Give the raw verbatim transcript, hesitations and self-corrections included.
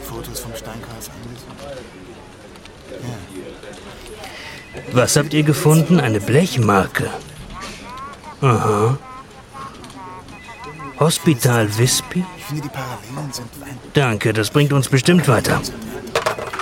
Fotos vom Steinkaus angesehen? Ja. Was habt ihr gefunden? Eine Blechmarke. Aha. Hospital Visby? Ich finde, die Parallelen sind... Danke, das bringt uns bestimmt weiter.